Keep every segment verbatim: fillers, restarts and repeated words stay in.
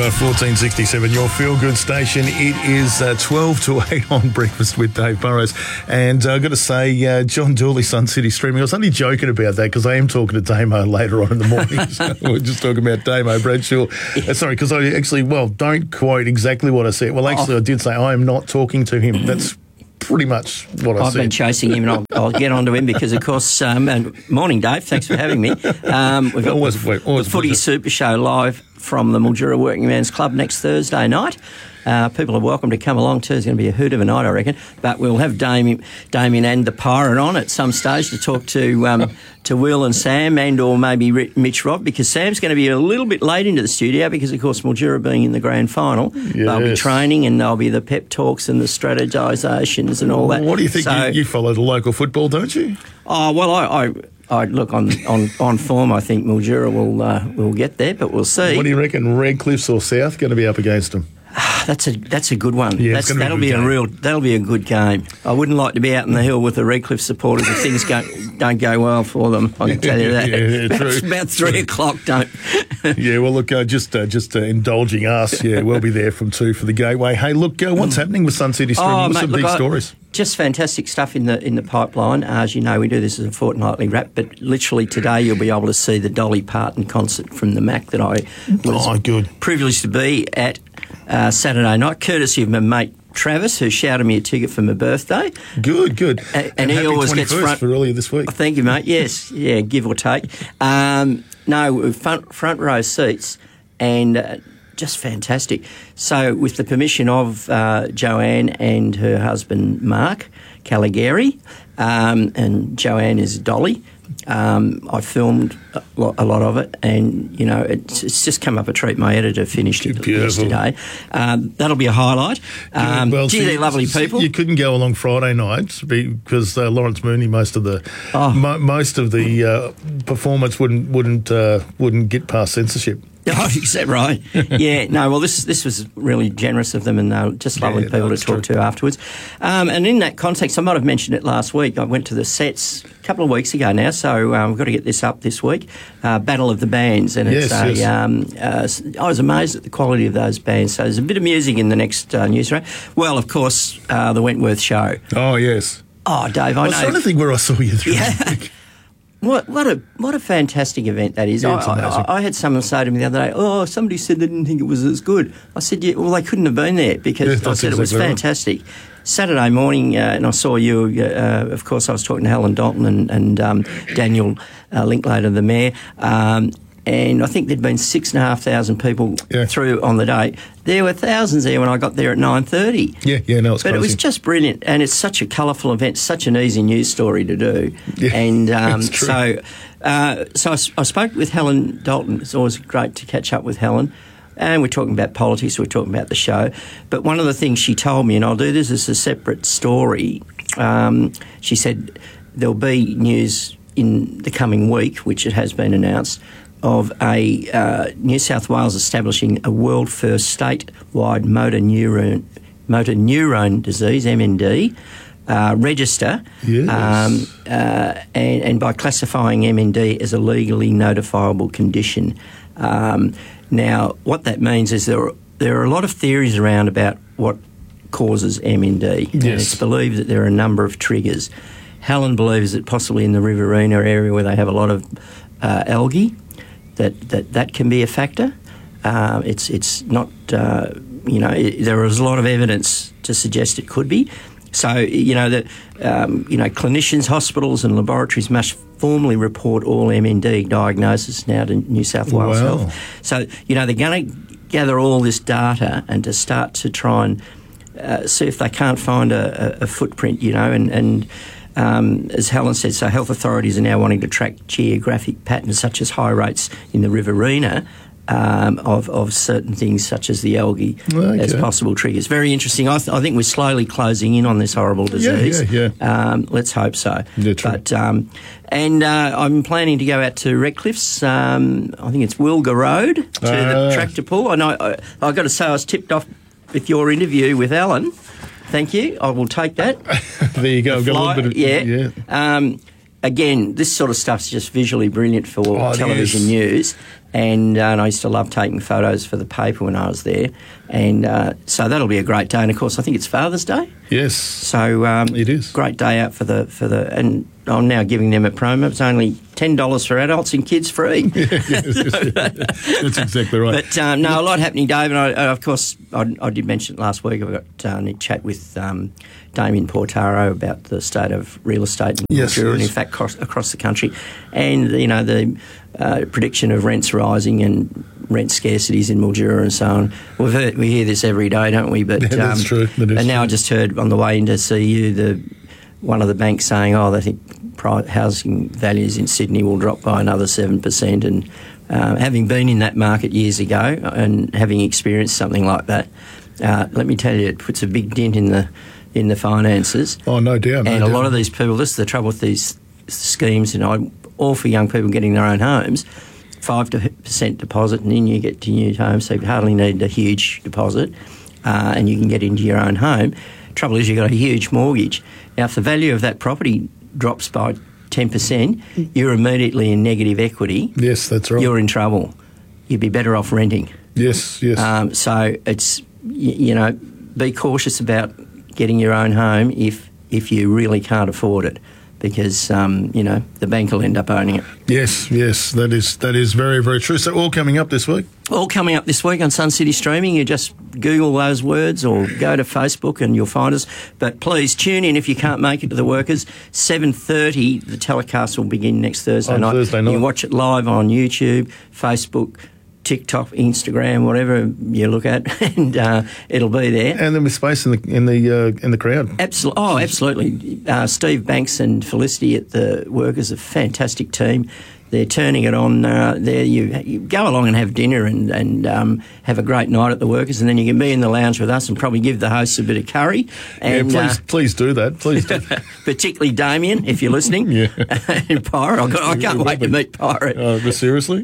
uh, fourteen sixty-seven, your feel-good station. It is uh, twelve to eight on Breakfast with Dave Burrows. And uh, I've got to say, uh, John Dooley, Sun City Streaming, I was only joking about that because I am talking to Damo later on in the morning. So we're just talking about Damo Bradshaw. Uh, sorry, because I actually, well, don't quote exactly what I said. Well, actually, oh. I did say I am not talking to him. That's pretty much what I I've said. been chasing him, and I'll, I'll get on to him because, of course, um, and morning, Dave. Thanks for having me. Um, we've got always, the, always the Footy Super Show live from the Mildura Working Men's Club next Thursday night. Uh, people are welcome to come along too. It's going to be a hoot of a night, I reckon. But we'll have Damien, Damien and the Pirate on at some stage to talk to um, to Will and Sam and or maybe Mitch Rod, because Sam's going to be a little bit late into the studio because, of course, Mildura being in the grand final, yes. They'll be training and there'll be the pep talks and the strategisations and all that. What do you think? So, you, you follow the local football, don't you? Oh, well, I... I I look on, on, on form. I think Mildura will uh, will get there, but we'll see. What do you reckon? Redcliffs or South going to be up against them? That's a that's a good one. Yeah, that's, be that'll a be game. a real that'll be a good game. I wouldn't like to be out in the hill with the Redcliffe supporters if things go, don't go well for them. I can tell you that. yeah, yeah, true. It's about three o'clock. Don't. yeah, well, look, uh, just uh, just uh, indulging us. Yeah, we'll be there from two for the Gateway. Hey, look, uh, what's happening with Sun City Streaming? Oh, What's mate, some look, big I, stories? Just fantastic stuff in the in the pipeline. Uh, as you know, we do this as a fortnightly wrap, but literally today you'll be able to see the Dolly Parton concert from the Mac that I was oh, good. privileged to be at uh, Saturday night, courtesy of my mate Travis, who shouted me a ticket for my birthday. Good, good. Uh, and, and he happy always gets front for earlier this week. Oh, thank you, mate. Yes, yeah, give or take. Um, no, front front row seats, and uh, just fantastic. So, with the permission of uh, Joanne and her husband Mark Caligari, um, and Joanne is Dolly. Um, I filmed a lot, a lot of it, and you know it's, it's just come up a treat. My editor finished it Beautiful. yesterday. Um, that'll be a highlight. Um, well, gee, so they're you, lovely people. You couldn't go along Friday night because uh, Lawrence Mooney, most of the Oh. mo- most of the uh, performance wouldn't wouldn't uh, wouldn't get past censorship. Oh, is that right? Yeah, no, well, this this was really generous of them, and they were just lovely Yeah, people no, to talk true. to afterwards. Um, and in that context, I might have mentioned it last week. I went to the sets a couple of weeks ago now, so um, we've got to get this up this week. Uh, Battle of the Bands, and it's Yes, a. yes. Um, uh, I was amazed at the quality of those bands. So there's a bit of music in the next uh, news round. Well, of course, uh, the Wentworth Show. Oh yes. Oh, Dave, I, I was know. trying to think where I saw you through. Yeah. What what a what a fantastic event that is! Yeah, I, it's amazing. I, I had someone say to me the other day, "Oh, somebody said they didn't think it was as good." I said, "Yeah, well, they couldn't have been there because Yeah, I that's said it was exactly right. fantastic." Saturday morning, uh, and I saw you. Uh, of course, I was talking to Helen Dalton and, and um, Daniel uh, Linklater, the mayor. Um, And I think there'd been six and a half thousand people Yeah. through on the day. There were thousands there when I got there at nine thirty. Yeah, yeah, no, it's But crazy. it was just brilliant, and it's such a colourful event, such an easy news story to do. Yeah, and um, that's true. so, uh, so I, s- I spoke with Helen Dalton. It's always great to catch up with Helen. And we're talking about politics, we're talking about the show. But one of the things she told me, and I'll do this as a separate story, um, she said there'll be news in the coming week, which it has been announced, of a uh, New South Wales establishing a world first statewide motor neurone, motor neurone disease, M N D, uh, register, Yes. um, uh, and, and by classifying M N D as a legally notifiable condition. Um, now, what that means is there are, there are a lot of theories around about what causes M N D. And Yes. it's believed that there are a number of triggers. Helen believes that possibly in the Riverina area where they have a lot of uh, algae, that, that that can be a factor. Uh, it's it's not, uh, you know, it, there is a lot of evidence to suggest it could be. So, you know, that um, you know, clinicians, hospitals and laboratories must formally report all M N D diagnosis now to New South Wales Wow. Health. So, you know, they're going to gather all this data and to start to try and uh, see if they can't find a, a, a footprint, you know, and, and um, as Helen said, so health authorities are now wanting to track geographic patterns such as high rates in the Riverina um, of, of certain things such as the algae Okay. as possible triggers. Very interesting. I, th- I think we're slowly closing in on this horrible disease. yeah, yeah. Um, let's hope so. Yeah, true. But um, and uh, I'm planning to go out to Redcliffe's. Um, I think it's Wilga Road to Ah. the tractor pull. I know. I, I got to say, I was tipped off with your interview with Alan. Thank you. I will take that. There you go. I've got a Fly- little bit of yeah. yeah. Um, again, this sort of stuff's just visually brilliant for Oh, it television is. news. And, uh, and I used to love taking photos for the paper when I was there. And uh, so that'll be a great day. And, of course, I think it's Father's Day. Yes. So um, It is. Great day out for the for the and I'm now giving them a promo. It's only ten dollars for adults and kids free. That's exactly right. But um, no, a lot happening, Dave. And I, uh, of course, I, I did mention it last week. I've got uh, a chat with um, Damien Portaro about the state of real estate in Yes, Mildura, and yes. in fact across, across the country, and you know the uh, prediction of rents rising and rent scarcities in Mildura and so on. We've heard, we hear this every day, don't we? But Yeah, that's um, true. That is and now true. I just heard on the way in to see you the one of the banks saying, oh, they think private housing values in Sydney will drop by another seven percent. And uh, having been in that market years ago and having experienced something like that, uh, let me tell you, it puts a big dent in the in the finances. Oh, no doubt. No and a doubt. lot of these people, this is the trouble with these schemes, and I, all for young people getting their own homes, five percent deposit, and then you get to new homes, so you hardly need a huge deposit, uh, and you can get into your own home. Trouble is, you've got a huge mortgage. Now, if the value of that property drops by ten percent, you're immediately in negative equity. Yes, that's right. You're in trouble. You'd be better off renting. Yes, yes. Um, so it's, you, you know, be cautious about getting your own home if if you really can't afford it, because um, you know the bank will end up owning it. yes, yes. That is that is very, very true. So all coming up this week. All coming up this week on Sun City Streaming. You just Google those words or go to Facebook and you'll find us. But please tune in if you can't make it to the Workers. seven thirty, the telecast will begin next Thursday On night. Thursday night. You watch it live on YouTube, Facebook, TikTok, Instagram, whatever you look at, and uh, it'll be there. And then with space in the in the uh, in the crowd. Absolutely. Oh, absolutely. Uh, Steve Banks and Felicity at the Workers, a fantastic team. They're turning it on uh, there. You, you go along and have dinner and, and um, have a great night at the Workers, and then you can be in the lounge with us and probably give the hosts a bit of curry. And, yeah, please, uh, please do that. Please do. particularly Damien, if you're listening. Yeah. And Pirate. I've got, I can't wait to meet Pirate. Uh, but seriously?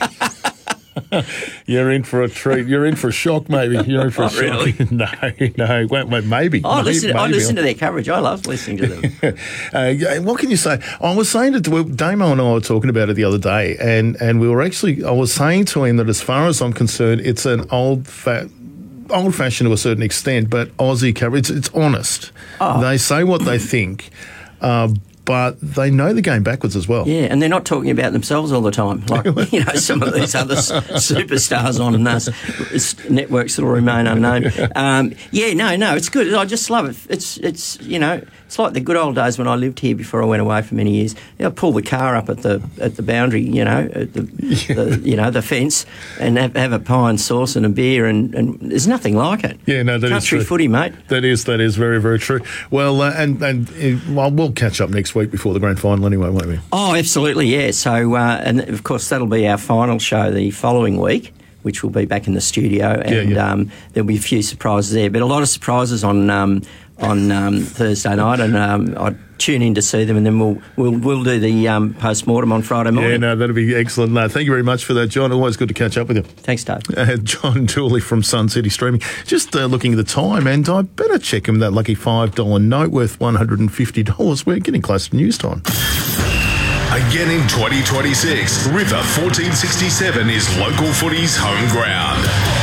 You're in for a treat. You're in for a shock, maybe. You're in for a Oh, shock. really? no, no. Wait, wait, maybe. Oh, maybe, listen, I maybe. listen to their coverage. I love listening to them. uh, yeah, what can you say? I was saying to well, Damo and I were talking about it the other day, and, and we were actually, I was saying to him that as far as I'm concerned, it's an old fat. Old-fashioned to a certain extent, but Aussie coverage, it's, it's honest. Oh. They say what they think, uh, but they know the game backwards as well. Yeah, and they're not talking about themselves all the time, like you know some of these other s- superstars on us networks that will remain unknown. Um, yeah, no, no, it's good. I just love it. It's it's you know it's like the good old days when I lived here before I went away for many years. You know, pull the car up at the at the boundary, you know, at the, Yeah. the you know the fence, and have, have a pie and sauce and a beer, and, and there's nothing like it. Yeah, no, that is country true. footy, mate. That is that is very, very true. Well, uh, and and uh, well, we'll catch up next week before the grand final anyway, won't we? Oh, absolutely, yeah. So, uh, and of course, that'll be our final show the following week, which will be back in the studio, and yeah. Um, there'll be a few surprises there, but a lot of surprises on um, on um, Thursday night, and um, I'll tune in to see them, and then we'll we'll we'll do the um, post mortem on Friday morning. Yeah, no, that'll be excellent. No, thank you very much for that, John. Always good to catch up with you. Thanks, Dave. Uh, John Dooley from Sun City Streaming. Just uh, looking at the time, and I better check him that lucky five dollar note worth one hundred fifty dollars. We're getting close to news time. Again in twenty twenty-six, River fourteen sixty-seven is local footy's home ground.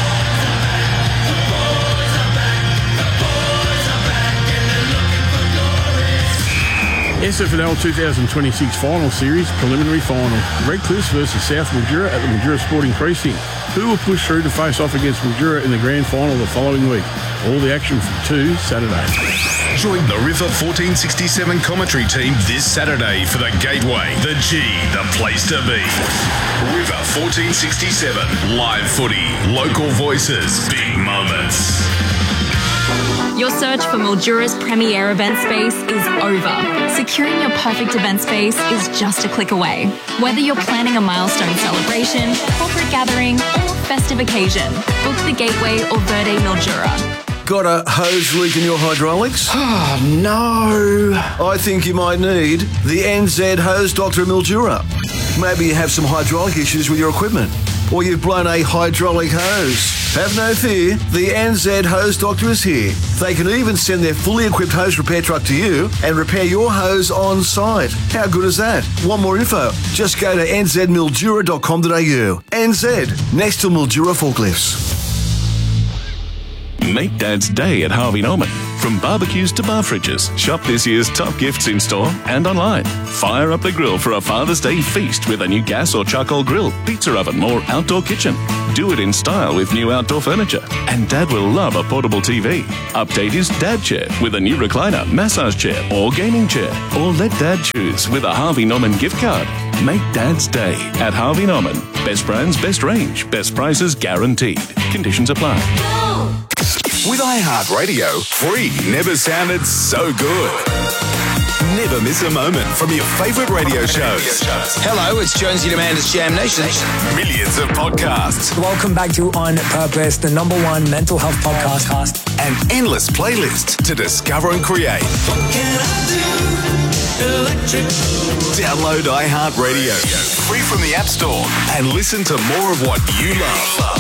S F L twenty twenty-six Final Series Preliminary Final. Redcliffe versus South Mildura at the Mildura Sporting Precinct. Who will push through to face off against Mildura in the grand final the following week? All the action from two Saturday. Join the River fourteen sixty-seven commentary team this Saturday for the Gateway, the G, the place to be. River fourteen sixty-seven, live footy, local voices, big moments. Your search for Mildura's premier event space is over. Securing your perfect event space is just a click away. Whether you're planning a milestone celebration, corporate gathering, or festive occasion, book the Gateway or Verde Mildura. Got a hose leak in your hydraulics? Oh, no. I think you might need the N Z Hose Doctor Mildura. Maybe you have some hydraulic issues with your equipment, or you've blown a hydraulic hose. Have no fear, the N Z Hose Doctor is here. They can even send their fully equipped hose repair truck to you and repair your hose on site. How good is that? Want more info? Just go to n z mildura dot com dot a u. N Z, next to Mildura Forklifts. Make Dad's Day at Harvey Norman. From barbecues to bar fridges, shop this year's top gifts in store and online. Fire up the grill for a Father's Day feast with a new gas or charcoal grill, pizza oven or outdoor kitchen. Do it in style with new outdoor furniture. And Dad will love a portable T V. Update his Dad chair with a new recliner, massage chair or gaming chair. Or let Dad choose with a Harvey Norman gift card. Make Dad's Day at Harvey Norman. Best brands, best range, best prices guaranteed. Conditions apply. With iHeartRadio, free never sounded so good. Never miss a moment from your favourite radio shows. Hello, it's Jonesy and Amanda's Jam Nation. Millions of podcasts Welcome back to On Purpose, the number one mental health podcast. and endless playlists to discover and create. What can I do? Electric. Download iHeartRadio, free from the App Store, and listen to more of what you love.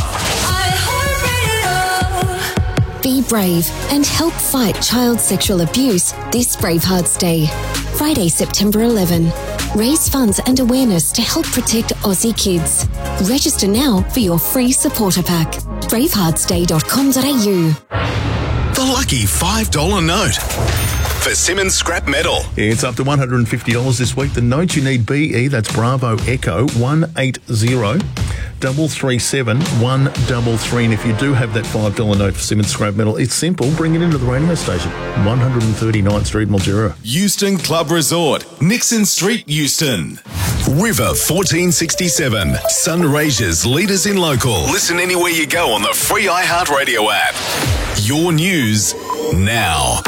Be brave and help fight child sexual abuse this Bravehearts Day. Friday, September eleventh. Raise funds and awareness to help protect Aussie kids. Register now for your free supporter pack. bravehearts day dot com dot a u. The lucky five dollar note for Simmons Scrap Metal. It's up to one hundred fifty dollars this week. The note you need, B E, that's Bravo Echo, one eight zero double three seven one double three. And if you do have that five dollar note for Simmons Scrap Metal, it's simple. Bring it into the radio station, one thirty-ninth Street, Mildura. Euston Club Resort, Nixon Street, Euston. River fourteen sixty-seven, Sunraysia's leaders in local. Listen anywhere you go on the free iHeartRadio app. Your news now.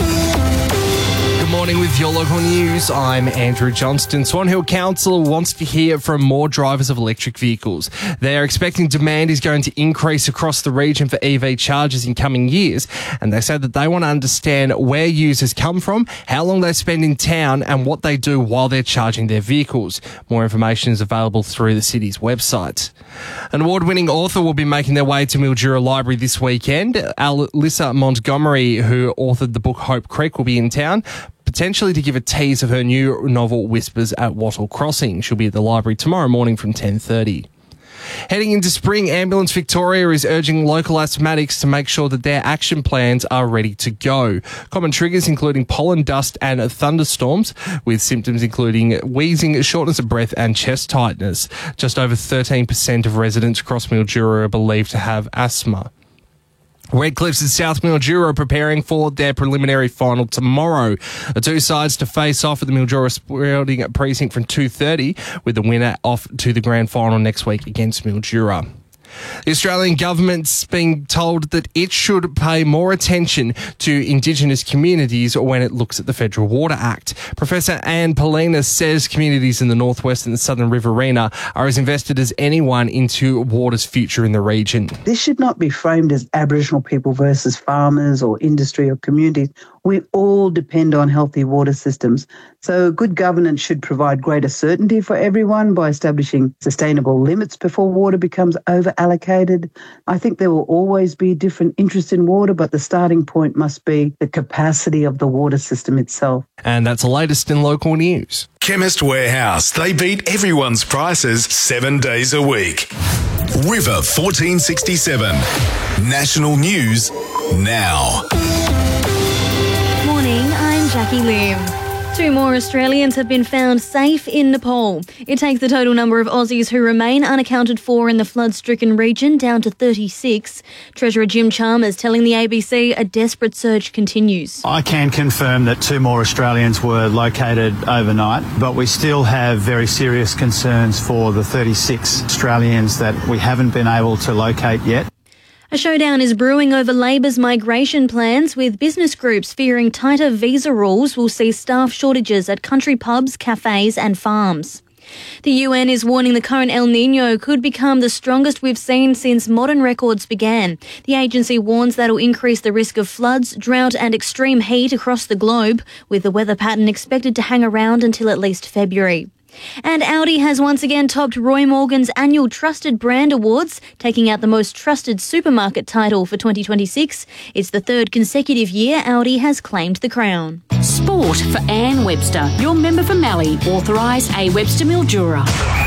Good morning with your local news. I'm Andrew Johnston. Swan Hill Council wants to hear from more drivers of electric vehicles. They are expecting demand is going to increase across the region for E V chargers in coming years, and they said that they want to understand where users come from, how long they spend in town, and what they do while they're charging their vehicles. More information is available through the city's website. An award-winning author will be making their way to Mildura Library this weekend. Alyssa Montgomery, who authored the book Hope Creek, will be in town, potentially to give a tease of her new novel Whispers at Wattle Crossing. She'll be at the library tomorrow morning from ten thirty. Heading into spring, Ambulance Victoria is urging local asthmatics to make sure that their action plans are ready to go. Common triggers including pollen dust and thunderstorms, with symptoms including wheezing, shortness of breath and chest tightness. Just over thirteen percent of residents across Mildura are believed to have asthma. Redcliffs and South Mildura are preparing for their preliminary final tomorrow. The two sides to face off at the Mildura Sporting Precinct from two thirty, with the winner off to the grand final next week against Mildura. The Australian government's being told that it should pay more attention to Indigenous communities when it looks at the Federal Water Act. Professor Anne Polina says communities in the northwest and the southern Riverina are as invested as anyone into water's future in the region. This should not be framed as Aboriginal people versus farmers or industry or communities. We all depend on healthy water systems. So good governance should provide greater certainty for everyone by establishing sustainable limits before water becomes over-allocated. I think there will always be different interests in water, but the starting point must be the capacity of the water system itself. And that's the latest in local news. Chemist Warehouse, they beat everyone's prices seven days a week. River fourteen sixty-seven, national news now. Morning, I'm Jackie Lim. Two more Australians have been found safe in Nepal. It takes the total number of Aussies who remain unaccounted for in the flood-stricken region down to thirty-six. Treasurer Jim Chalmers telling the A B C a desperate search continues. I can confirm that two more Australians were located overnight, but we still have very serious concerns for the thirty-six Australians that we haven't been able to locate yet. A showdown is brewing over Labor's migration plans, with business groups fearing tighter visa rules will see staff shortages at country pubs, cafes and farms. The U N is warning the current El Niño could become the strongest we've seen since modern records began. The agency warns that will increase the risk of floods, drought and extreme heat across the globe, with the weather pattern expected to hang around until at least February. And Audi has once again topped Roy Morgan's annual Trusted Brand Awards, taking out the most trusted supermarket title for twenty twenty-six. It's the third consecutive year Audi has claimed the crown. Sport for Anne Webster, your member for Mallee, authorised A. Webster Mildura.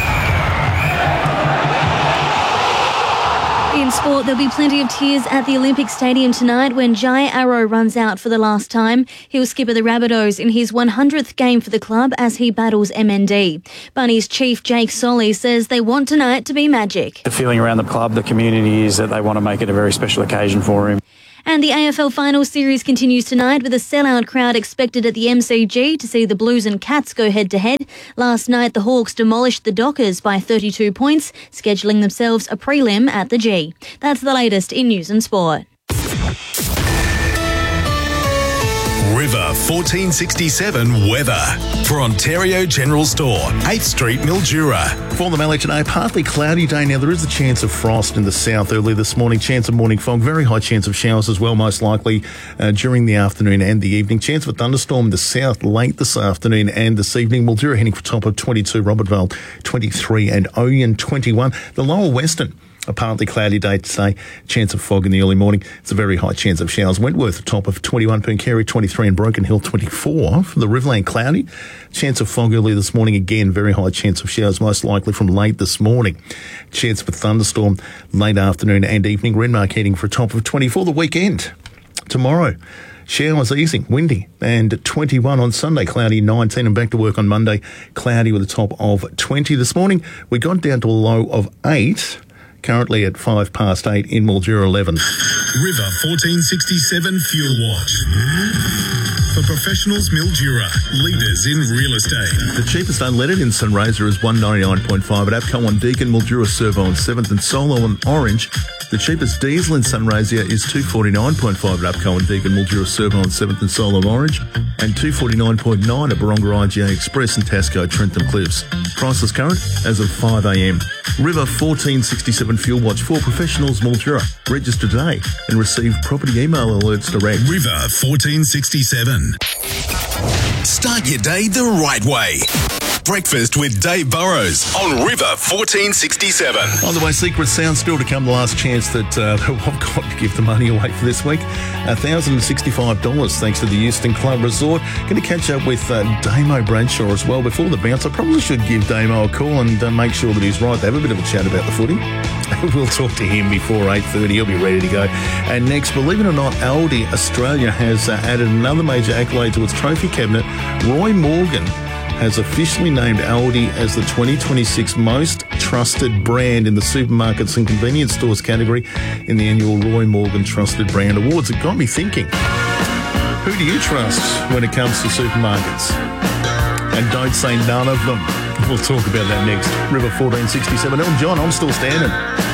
In sport, there'll be plenty of tears at the Olympic Stadium tonight when Jai Arrow runs out for the last time. He'll skipper the Rabbitohs in his one hundredth game for the club as he battles M N D. Bunnies chief Jake Solly says they want tonight to be magic. The feeling around the club, the community, is that they want to make it a very special occasion for him. And the A F L Finals Series continues tonight with a sellout crowd expected at the M C G to see the Blues and Cats go head-to-head. Last night, the Hawks demolished the Dockers by thirty-two points, scheduling themselves a prelim at the G. That's the latest in news and sport. River fourteen sixty-seven weather for Ontario General Store, eighth Street, Mildura. For the Mallee today, partly cloudy day. Now, there is a chance of frost in the south early this morning. Chance of morning fog, very high chance of showers as well, most likely uh, during the afternoon and the evening. Chance of a thunderstorm in the south late this afternoon and this evening. Mildura heading for top of twenty-two, Robertvale twenty-three and Oyen twenty-one. The lower western, a partly cloudy day today, chance of fog in the early morning. It's a very high chance of showers. Wentworth, top of twenty-one, Pooncarie twenty-three and Broken Hill twenty-four. For the Riverland, cloudy. Chance of fog early this morning. Again, very high chance of showers, most likely from late this morning. Chance of a thunderstorm late afternoon and evening. Renmark heading for a top of twenty-four. The weekend, tomorrow, showers easing, windy, and twenty-one on Sunday, cloudy nineteen, and back to work on Monday, cloudy with a top of twenty. This morning, we got down to a low of eight. Currently at five past eight in Mildura eleven. River fourteen sixty-seven Fuel Watch. For professionals, Mildura, leaders in real estate. The cheapest unleaded in Sunraysia is one ninety-nine point five at APCO on Deakin, Mildura Servo on seventh, and Solo on Orange. The cheapest diesel in Sunraysia is two forty-nine point five at APCO on Deakin, Mildura Servo on seventh, and Solo on Orange, and two forty-nine point nine at Baronga I G A Express and Tasco Trentham Cliffs. Priceless current as of five a m. River fourteen sixty-seven Fuel Watch for professionals, Mildura. Register today and receive property email alerts direct. River fourteen sixty-seven. Start your day the right way. Breakfast with Dave Burrows on River fourteen sixty-seven. On the way, Secret Sound still to come. The last chance that uh, I've got to give the money away for this week. one thousand sixty-five dollars thanks to the Euston Club Resort. Going to catch up with uh, Damo Bradshaw as well. Before the bounce, I probably should give Damo a call and uh, make sure that he's right. They have a bit of a chat about the footy. We'll talk to him before eight thirty. He'll be ready to go. And next, believe it or not, Aldi Australia has uh, added another major accolade to its trophy cabinet. Roy Morgan has officially named Aldi as the twenty twenty-six most trusted brand in the supermarkets and convenience stores category in the annual Roy Morgan Trusted Brand Awards. It got me thinking, who do you trust when it comes to supermarkets? And don't say none of them. We'll talk about that next. River fourteen sixty-seven. Elton John, I'm still standing.